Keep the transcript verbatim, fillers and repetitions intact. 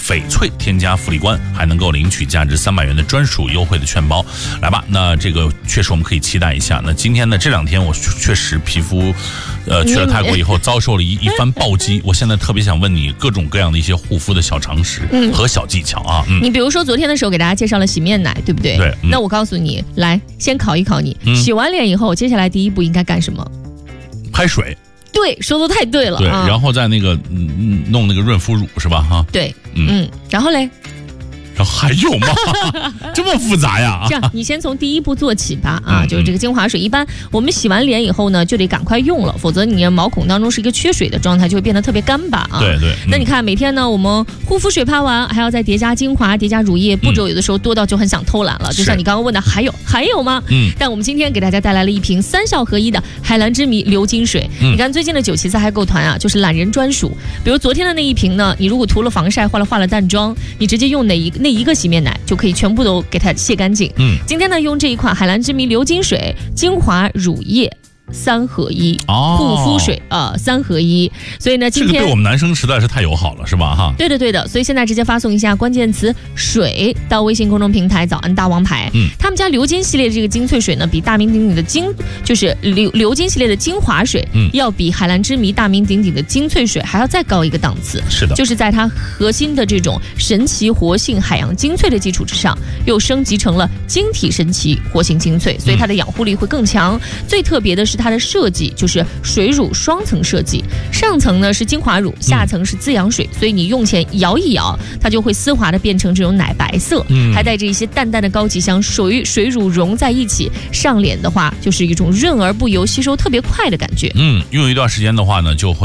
翡翠添加福利关，还能够领取价值三百元的专属优惠的券包。来吧，那这个确实我们可以期待一下。那今天呢，这两天我确实皮肤，呃，去了泰国以后遭受了一一番暴击。我现在特别想问你各种各样的一些护肤的小常识和小技巧啊。嗯， 你比如说昨天的时候给大家介绍了洗面奶，对不对？ 对。嗯、 那我告诉你，来先考一考你，嗯、洗完脸以后，接下来第一步应该干什么？ 拍水。 对，说的太对了。 对， 啊、 然后再那个嗯弄那个润肤乳是吧？哈。 对，嗯，嗯然后嘞。 还有吗？这么复杂呀？ 这样，你先从第一步做起吧。啊，就是这个精华水，一般我们洗完脸以后呢，就得赶快用了，否则你的毛孔当中是一个缺水的状态，就会变得特别干巴啊。 对对。 那你看，每天呢，我们护肤水拍完，还要再叠加精华、叠加乳液，步骤有的时候多到就很想偷懒了。就像你刚刚问的，还有还有吗？嗯。但我们今天给大家带来了一瓶三效合一的海蓝之谜流金水。你看最近的九旗赛嗨购团啊，就是懒人专属。比如昨天的那一瓶呢，你如果涂了防晒，化了化了淡妆，你直接用哪一那一个洗面奶。就可以全部都给它卸干净。嗯，今天呢，用这一款海蓝之谜流金水、精华、乳液三合一，哦，护肤水啊、呃、三合一。所以呢，今天这个对我们男生实在是太友好了，是吧？哈， 对的对的。所以现在直接发送一下关键词“水”到微信公众平台“早安大王牌”。嗯，他们家流金系列的这个精粹水呢，比大名鼎鼎的精就是流流金系列的精华水，嗯，要比海蓝之谜大名鼎鼎的精粹水还要再高一个档次。 是的， 就是在它核心的这种神奇活性海洋精粹的基础之上，又升级成了晶体神奇活性精粹，所以它的养护力会更强。嗯、最特别的是它的设计，就是水乳双层设计，上层呢是精华乳，下层是滋养水，嗯、所以你用前摇一摇，它就会丝滑的变成这种奶白色，嗯、还带着一些淡淡的高级香，水水乳融在一起，上脸的话就是一种润而不油、吸收特别快的感觉。 嗯，用一段时间的话呢，就会。